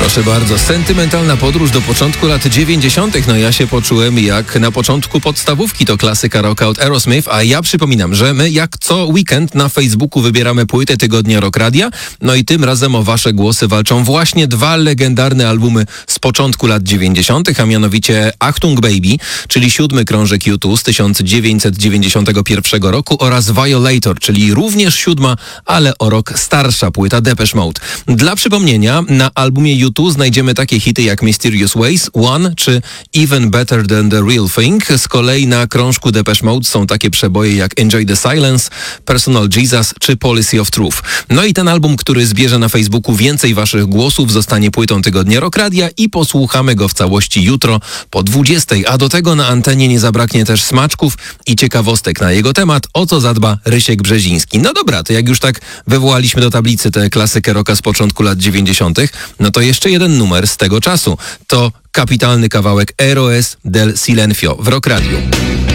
Proszę bardzo, sentymentalna podróż do początku lat 90. No ja się poczułem jak na początku podstawówki, to klasyka rocka od Aerosmith, a ja przypominam, że my jak co weekend na Facebooku wybieramy płytę tygodnia Rock Radia, no i tym razem o wasze głosy walczą właśnie dwa legendarne albumy z początku lat 90., a mianowicie Achtung Baby, czyli 7. krążek U2 z 1991 roku oraz Violator, czyli również 7., ale o rok starsza płyta Depeche Mode. Dla przypomnienia, na albumie U2 znajdziemy takie hity jak Mysterious Ways, One czy Even Better Than The Real Thing. Z kolei na krążku Depeche Mode są takie przeboje jak Enjoy the Silence, Personal Jesus czy Policy of Truth. No i ten album, który zbierze na Facebooku więcej waszych głosów, zostanie płytą tygodnia Rock Radia i posłuchamy go w całości jutro po 20, a do tego na antenie nie zabraknie też smaczków i ciekawostek na jego temat, o co zadba Rysiek Brzeziński. No dobra, to jak już tak wywołaliśmy do tablicy tę klasykę rocka z początku lat 90., no to jeszcze jeden numer z tego czasu. To kapitalny kawałek Héroes del Silencio w Rock Radiu.